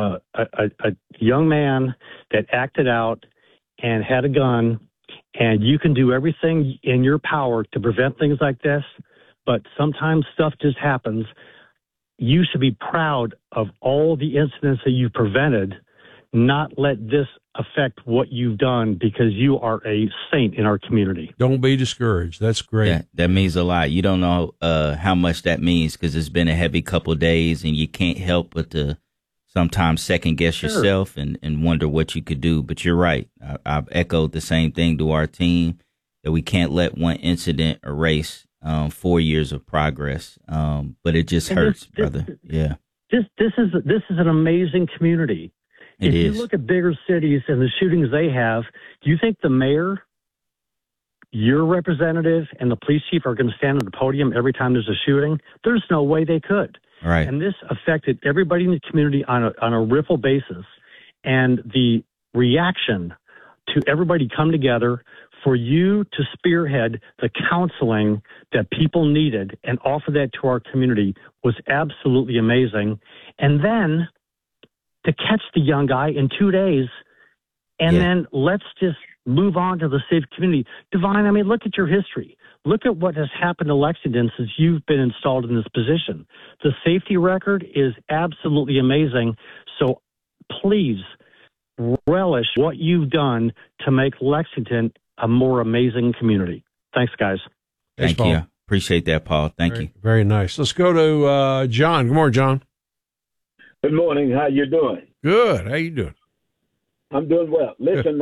young man that acted out and had a gun, and you can do everything in your power to prevent things like this, but sometimes stuff just happens. You should be proud of all the incidents that you've prevented, not let this affect what you've done because you are a saint in our community. Don't be discouraged. That's great. That means a lot. You don't know how much that means because it's been a heavy couple of days, and you can't help but to sometimes second guess yourself and wonder what you could do. But you're right. I've echoed the same thing to our team, that we can't let one incident erase 4 years of progress. But it just hurts, brother. Yeah. This is an amazing community. If you look at bigger cities and the shootings they have, do you think the mayor, your representative, and the police chief are going to stand on the podium every time there's a shooting? There's no way they could. Right. And this affected everybody in the community on a ripple basis. And the reaction to everybody come together for you to spearhead the counseling that people needed and offer that to our community was absolutely amazing. And then to catch the young guy in 2 days, and then let's just move on to the safe community. Divine, I mean, look at your history. Look at what has happened to Lexington since you've been installed in this position. The safety record is absolutely amazing. So please relish what you've done to make Lexington a more amazing community. Thanks, guys. Thank you. Appreciate that, Paul. Thank you. Very nice. Let's go to John. Good morning, John. Good morning. How you doing? Good. How you doing? I'm doing well. Listen,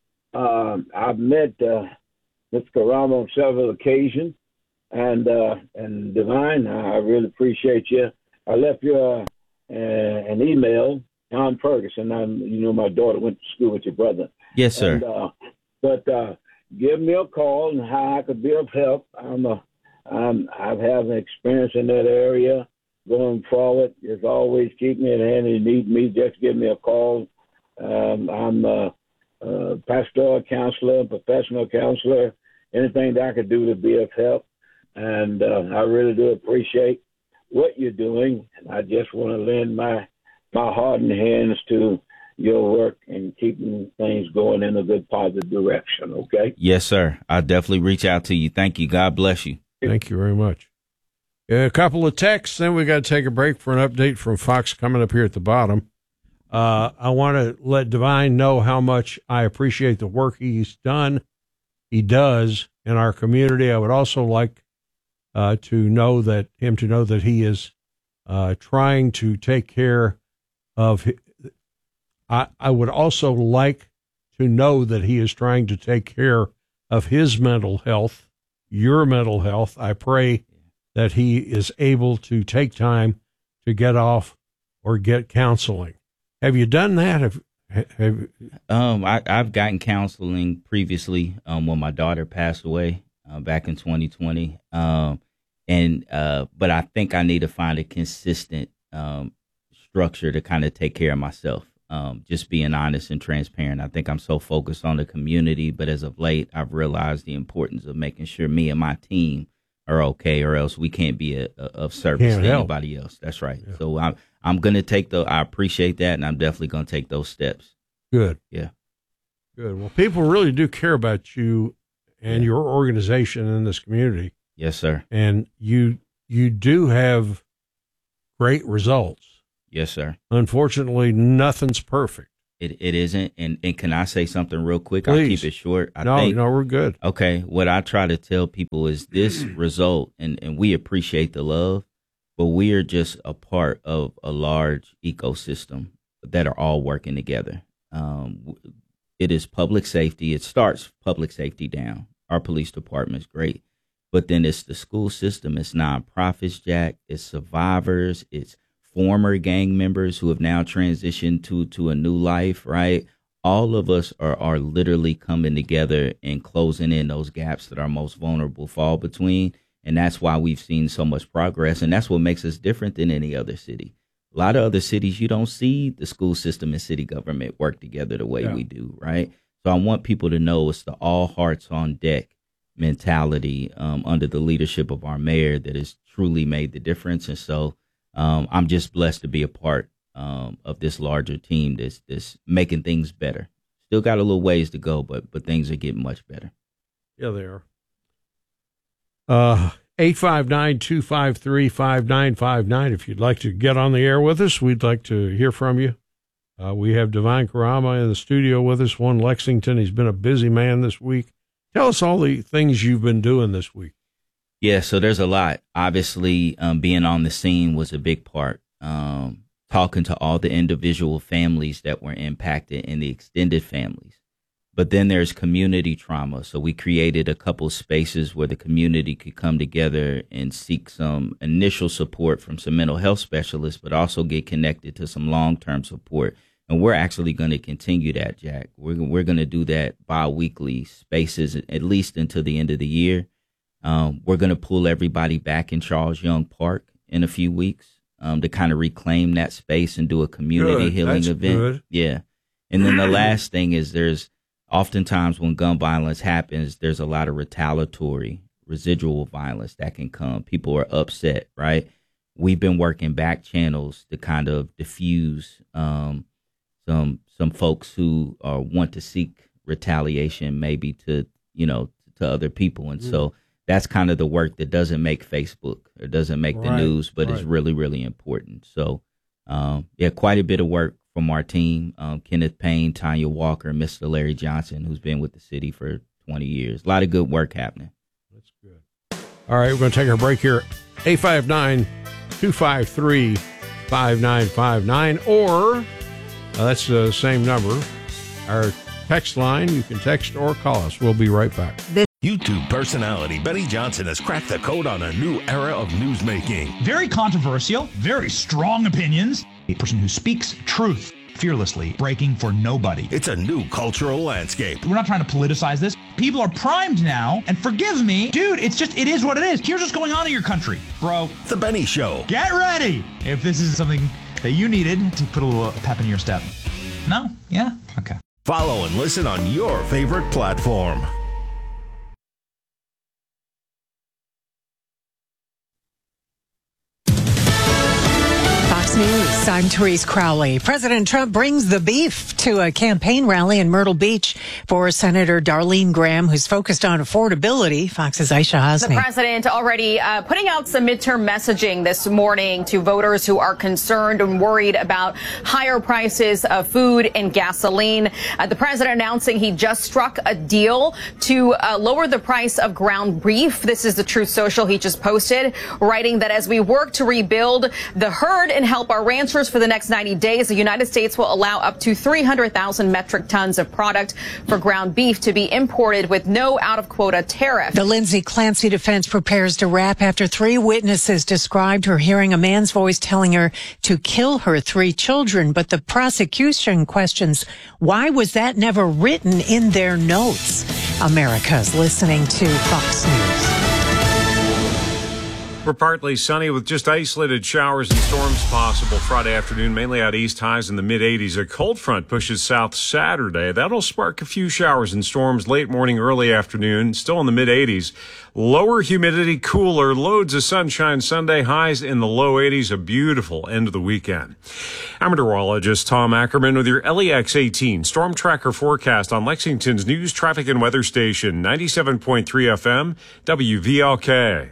I've met Mr. Karama on several occasions, and Divine, I really appreciate you. I left you an email, Tom Ferguson. My daughter went to school with your brother. Yes, sir. But give me a call and how I could be of help. I've had an experience in that area. Going forward, as always, keep me at hand. If you need me, just give me a call. I'm a pastoral counselor, professional counselor, anything that I could do to be of help. And I really do appreciate what you're doing. And I just want to lend my heart and hands to your work and keeping things going in a good, positive direction, okay? Yes, sir. I'll definitely reach out to you. Thank you. God bless you. Thank you very much. A couple of texts, then we got to take a break for an update from Fox coming up here at the bottom. I want to let Divine know how much I appreciate the work he's done he does in our community. I would also like to know that he is trying to take care of. I would also like to know that he is trying to take care of his mental health, your mental health. I pray that he is able to take time to get off or get counseling. Have you done that? I've gotten counseling previously when my daughter passed away back in 2020. But I think I need to find a consistent structure to kind of take care of myself. Just being honest and transparent. I think I'm so focused on the community, but as of late, I've realized the importance of making sure me and my team are okay, or else we can't be of service to anybody else. That's right. Yeah. So I'm going to I appreciate that, and I'm definitely going to take those steps. Good. Yeah. Good. Well, people really do care about you and your organization in this community. Yes, sir. And you do have great results. Yes, sir. Unfortunately, nothing's perfect. It isn't. And can I say something real quick? Please. I'll keep it short. No, we're good. Okay. What I try to tell people is this result, and we appreciate the love, but we are just a part of a large ecosystem that are all working together. It is public safety. It starts public safety down. Our police department is great. But then it's the school system. It's nonprofits, Jack. It's survivors. It's former gang members who have now transitioned to a new life, right? All of us are literally coming together and closing in those gaps that our most vulnerable fall between. And that's why we've seen so much progress. And that's what makes us different than any other city. A lot of other cities, you don't see the school system and city government work together the way we do, right? So I want people to know it's the all hearts on deck mentality under the leadership of our mayor that has truly made the difference. And so I'm just blessed to be a part of this larger team that's making things better. Still got a little ways to go, but things are getting much better. Yeah, they are. 859-253-5959. If you'd like to get on the air with us, we'd like to hear from you. We have Divine Karama in the studio with us, one Lexington. He's been a busy man this week. Tell us all the things you've been doing this week. Yeah, so there's a lot. Obviously, being on the scene was a big part. Talking to all the individual families that were impacted and the extended families. But then there's community trauma. So we created a couple spaces where the community could come together and seek some initial support from some mental health specialists, but also get connected to some long-term support. And we're actually going to continue that, Jack. We're going to do that bi-weekly spaces, at least until the end of the year. We're going to pull everybody back in Charles Young Park in a few weeks to kind of reclaim that space and do a community healing event. Good. Yeah. And then the last thing is there's oftentimes when gun violence happens, there's a lot of retaliatory residual violence that can come. People are upset, right? We've been working back channels to kind of diffuse some folks who want to seek retaliation maybe to other people. And so that's kind of the work that doesn't make Facebook or doesn't make the news, but is really, really important. So, quite a bit of work from our team, Kenneth Payne, Tanya Walker, Mr. Larry Johnson, who's been with the city for 20 years. A lot of good work happening. That's good. All right, we're going to take our break here. 859-253-5959, or that's the same number. Our text line, you can text or call us. We'll be right back. YouTube personality Benny Johnson has cracked the code on a new era of newsmaking. Very controversial, very strong opinions. A person who speaks truth fearlessly, breaking for nobody. It's a new cultural landscape. We're not trying to politicize this. People are primed now, and forgive me, dude, it is what it is. Here's what's going on in your country, bro. The Benny Show. Get ready if this is something that you needed to put a little pep in your step. No? Yeah? Okay. Follow and listen on your favorite platform. Fox News I'm Therese Crowley. President Trump brings the beef to a campaign rally in Myrtle Beach for Senator Darlene Graham, who's focused on affordability. Fox's Aisha Hasmi. The president already putting out some midterm messaging this morning to voters who are concerned and worried about higher prices of food and gasoline. The president announcing he just struck a deal to lower the price of ground beef. This is the Truth Social he just posted, writing that as we work to rebuild the herd and help our ranchers for the next 90 days, the United States will allow up to 300,000 metric tons of product for ground beef to be imported with no out-of-quota tariff. The Lindsay Clancy defense prepares to wrap after 3 witnesses described her hearing a man's voice telling her to kill her 3 children. But the prosecution questions, why was that never written in their notes? America's listening to Fox News. We're partly sunny with just isolated showers and storms possible Friday afternoon, mainly out east, highs in the mid-80s. A cold front pushes south Saturday. That'll spark a few showers and storms late morning, early afternoon, still in the mid-80s. Lower humidity, cooler, loads of sunshine Sunday, highs in the low 80s. A beautiful end of the weekend. I'm meteorologist Tom Ackerman with your LEX 18 Storm Tracker forecast on Lexington's news, traffic, and weather station, 97.3 FM, WVLK.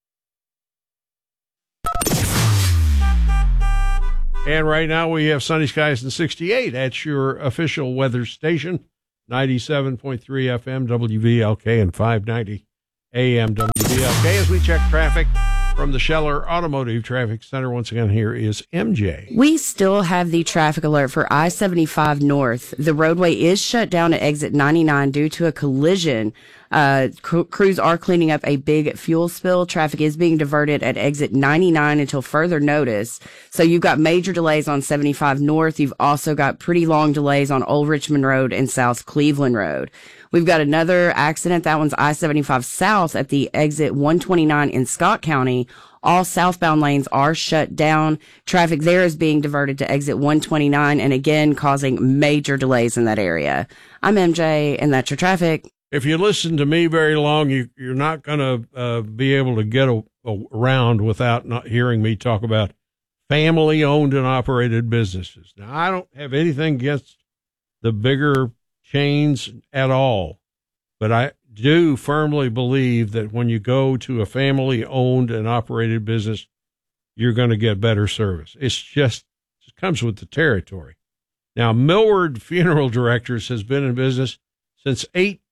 And right now we have sunny skies and 68 at your official weather station, 97.3 FM WVLK and 590 AM WVLK. As we check traffic from the Scheller Automotive Traffic Center, once again, here is MJ. We still have the traffic alert for I-75 North. The roadway is shut down at exit 99 due to a collision. Crews are cleaning up a big fuel spill. Traffic is being diverted at exit 99 until further notice. So you've got major delays on 75 North. You've also got pretty long delays on Old Richmond Road and South Cleveland Road. We've got another accident. That one's I-75 South at the exit 129 in Scott County. All southbound lanes are shut down. Traffic there is being diverted to exit 129 and again causing major delays in that area. I'm MJ and that's your traffic. If you listen to me very long, you're not going to be able to get around without not hearing me talk about family-owned and operated businesses. Now, I don't have anything against the bigger chains at all, but I do firmly believe that when you go to a family-owned and operated business, you're going to get better service. It comes with the territory. Now, Millward Funeral Directors has been in business since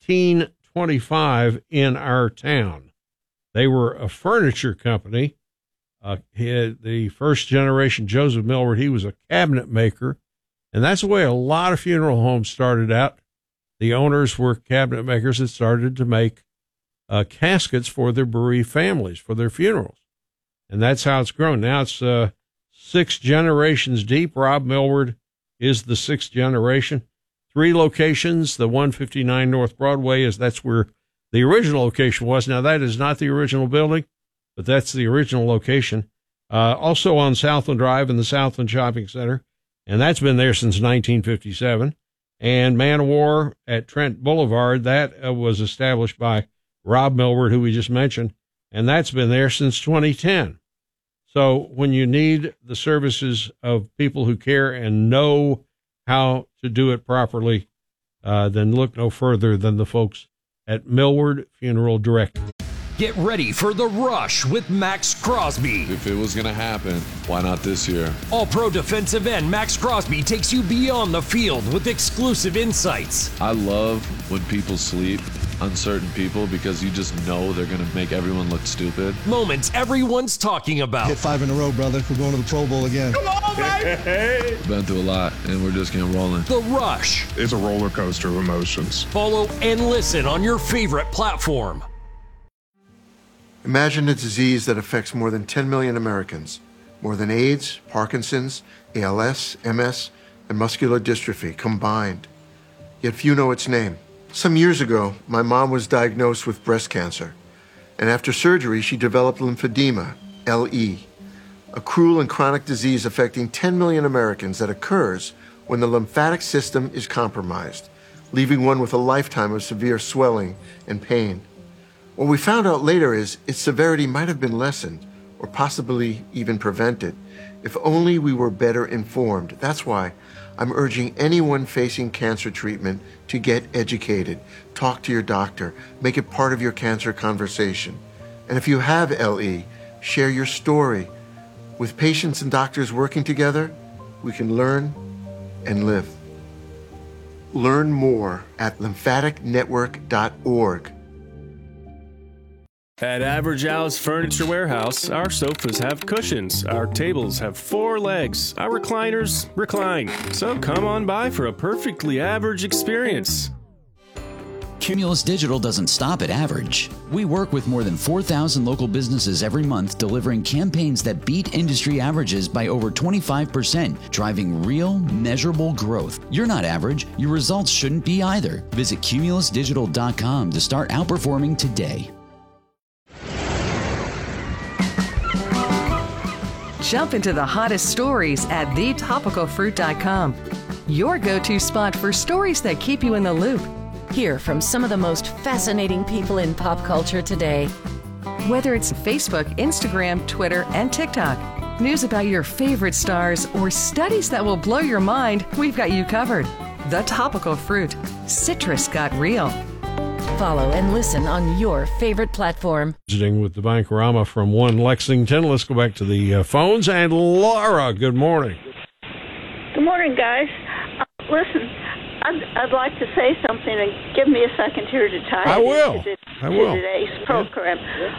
1825 in our town. They were a furniture company. The first generation, Joseph Millward, he was a cabinet maker, and that's the way a lot of funeral homes started out. The owners were cabinet makers that started to make caskets for their bereaved families, for their funerals. And that's how it's grown. Now it's 6 generations deep. Rob Millward is the 6th generation. 3 locations. The 159 North Broadway that's where the original location was. Now that is not the original building, but that's the original location. Also on Southland Drive in the Southland Shopping Center, and that's been there since 1957. And Man of War at Trent Boulevard, that was established by Rob Millward, who we just mentioned, and that's been there since 2010. So when you need the services of people who care and know how to do it properly, then look no further than the folks at Millward Funeral Director. Get ready for The Rush with Max Crosby. If it was going to happen, why not this year? All-Pro defensive end Max Crosby takes you beyond the field with exclusive insights. I love when people sleep on certain people because you just know they're going to make everyone look stupid. Moments everyone's talking about. Hit 5 in a row, brother. We're going to the Pro Bowl again. Come on, baby! Been through a lot, and we're just getting rolling. The Rush. It's a roller coaster of emotions. Follow and listen on your favorite platform. Imagine a disease that affects more than 10 million Americans, more than AIDS, Parkinson's, ALS, MS, and muscular dystrophy combined. Yet few know its name. Some years ago, my mom was diagnosed with breast cancer, and after surgery, she developed lymphedema, LE, a cruel and chronic disease affecting 10 million Americans that occurs when the lymphatic system is compromised, leaving one with a lifetime of severe swelling and pain. What we found out later is its severity might have been lessened or possibly even prevent it. If only we were better informed. That's why I'm urging anyone facing cancer treatment to get educated. Talk to your doctor. Make it part of your cancer conversation. And if you have LE, share your story. With patients and doctors working together, we can learn and live. Learn more at lymphaticnetwork.org. At Average Al's Furniture Warehouse, our sofas have cushions, our tables have 4 legs, our recliners recline. So come on by for a perfectly average experience. Cumulus Digital doesn't stop at average. We work with more than 4,000 local businesses every month, delivering campaigns that beat industry averages by over 25%, driving real, measurable growth. You're not average. Your results shouldn't be either. Visit cumulusdigital.com to start outperforming today. Jump into the hottest stories at thetopicalfruit.com. Your go-to spot for stories that keep you in the loop. Hear from some of the most fascinating people in pop culture today. Whether it's Facebook, Instagram, Twitter, and TikTok, news about your favorite stars, or studies that will blow your mind, we've got you covered. The Topical Fruit. Citrus got real. Follow and listen on your favorite platform. Visiting with the Bankarama from One Lexington. Let's go back to the phones. And Laura, good morning. Good morning, guys. Listen, I'd like to say something, and give me a second here to tie I will. to today's program.